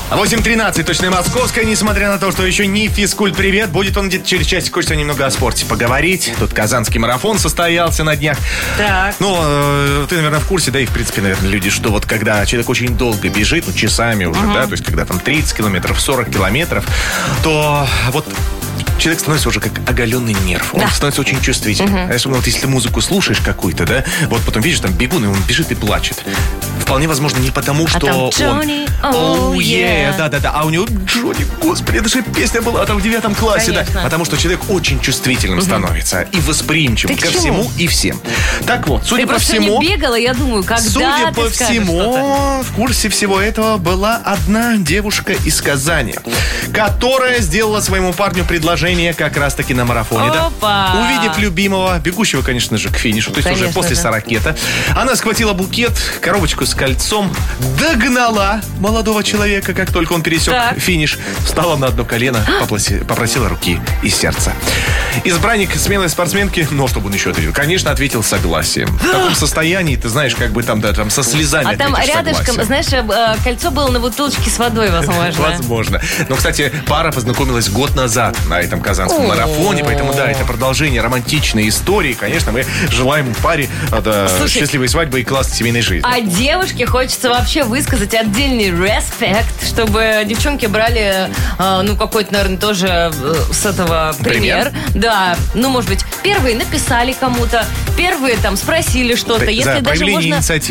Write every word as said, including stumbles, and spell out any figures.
восемь тринадцать, точно московская, несмотря на то, что еще не физкульт-привет, будет он где-то через часик. Хочется немного о спорте поговорить. Тут казанский марафон состоялся на днях. Так. Ну, э, ты, наверное, в курсе, да, и, в принципе, наверное, люди, что вот когда человек очень долго бежит, ну, часами уже, uh-huh. да, то есть когда там тридцать километров, сорок километров, то вот... человек становится уже как оголенный нерв. Он да. становится очень чувствительным. Uh-huh. Особенно вот если ты музыку слушаешь какую-то, да, вот потом видишь, там бегун, и он бежит и плачет. Вполне возможно не потому, что а там он... Джонни, oh, yeah. Да-да-да. А у него Джонни, господи, это же песня была там в девятом классе, конечно. Да. Потому что человек очень чувствительным uh-huh. становится и восприимчивым ты ко всему и всем. Так вот, судя ты по всему... не бегала, я думаю, когда Судя ты по всему, что-то. в курсе всего этого была одна девушка из Казани, которая сделала своему парню предложение как раз-таки на марафоне. Да? Увидев любимого, бегущего, конечно же, к финишу, то есть конечно, уже после да. сорокета, она схватила букет, коробочку с кольцом, догнала молодого человека, как только он пересек так. финиш, встала на одно колено, попроси, попросила руки и сердца. Избранник смелой спортсменки, ну, чтобы он еще ответил, конечно, ответил согласием. В таком состоянии, ты знаешь, как бы там, да, там со слезами а там рядышком, согласие. Знаешь, кольцо было на бутылочке с водой, возможно. Возможно. Но, кстати, пара познакомилась год назад на этом казанском марафоне, поэтому, да, это продолжение романтичной истории. Конечно, мы желаем паре да, счастливой свадьбы и классной семейной жизни. А девушке хочется вообще высказать отдельный респект, чтобы девчонки брали, ну, какой-то, наверное, тоже с этого пример. пример. Да, ну, может быть, первые написали кому-то, первые там спросили что-то. За Если даже можно... инициативы.